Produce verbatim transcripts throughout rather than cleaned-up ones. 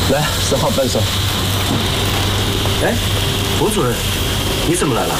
来，四号扳手。 哎，吴主任，你怎么来了？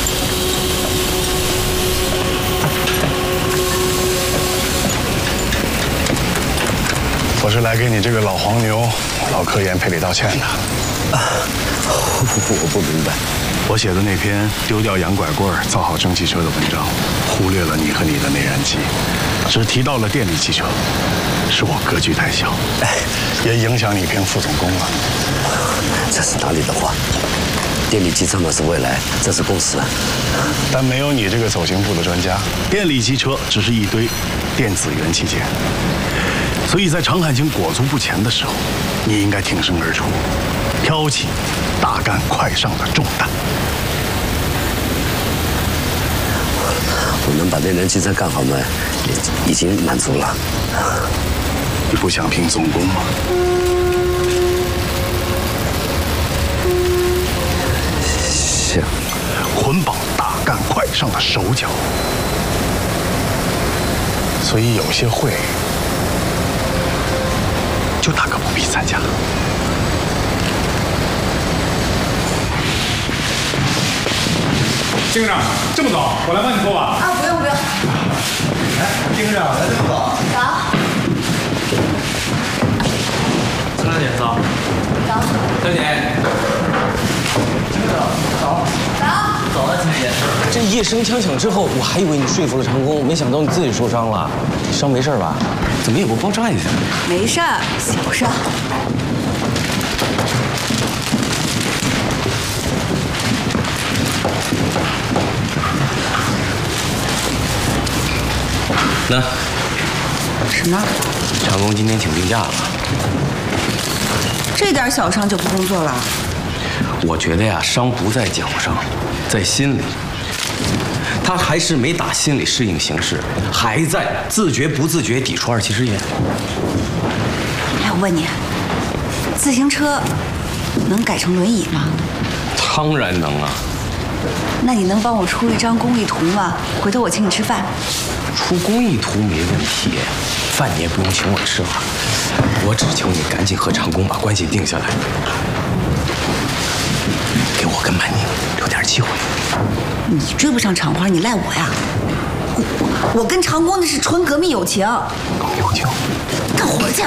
我是来给你这个老黄牛、老科研赔礼道歉的。 啊，我不明白。 我写的那篇丢掉洋拐棍、造好蒸汽车的文章，忽略了你和你的内燃机，只提到了电力汽车，是我格局太小，哎，也影响你评副总工了。 这是哪里的话？电力机车嘛是未来，这是共识。 但没有你这个走行部的专家，电力机车只是一堆电子元器件。所以在常汉卿裹足不前的时候，你应该挺身而出，挑起大干快上的重担。 我能把内燃机车干好嘛，也已经满足了。 你不想评总工吗？ 想。 捆绑大干快上的手脚，所以有些会。就大可不必参加。 丁科长，这么早，我来帮你拖吧。 啊，不用不用。 哎，丁科长来这么早？ 早。 陈大姐早。 早。 小姐。 丁科长早。 早。 早啊，陈姐。 这一声枪响之后，我还以为你说服了长工，没想到你自己受伤了。伤没事吧？怎么也不包扎一下？ 没事儿，小伤。 那什么？ 长工今天请病假了。 这点小伤就不工作了？ 我觉得呀，伤不在脚上，在心里。他还是没打心理适应形势，还在自觉不自觉抵触二期试验。 哎，我问你，自行车能改成轮椅吗？ 当然能啊。 那你能帮我出一张工艺图吗？回头我请你吃饭。 出工艺图没问题，饭你也不用请我吃了，我只求你赶紧和长工把关系定下来，给我跟曼宁留点机会。 你追不上厂花，你赖我呀！我我跟长工那是纯革命友情。 革命友情， 干活去！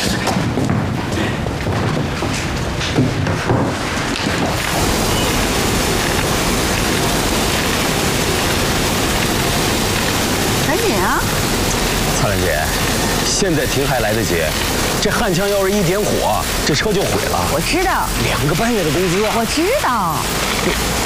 赶紧啊！ 苍兰姐，现在停还来得及，这焊枪要是一点火，这车就毁了。 我知道。 两个半月的工资。 我知道。